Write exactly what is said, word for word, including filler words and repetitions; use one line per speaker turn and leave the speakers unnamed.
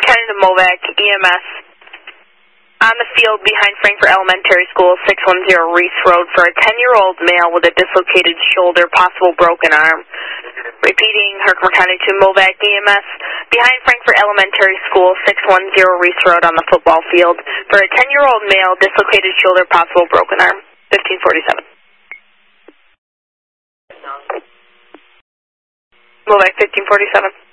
attending to Movac E M S on the field behind Frankfort Elementary School, six one zero Reese Road, for a ten-year-old male with a dislocated shoulder, possible broken arm. Repeating, Herkimer County to Movac E M S behind Frankfort Elementary School, six one zero Reese Road on the football field, for a ten-year-old male, dislocated shoulder, possible broken arm. fifteen forty-seven. Movac fifteen forty-seven.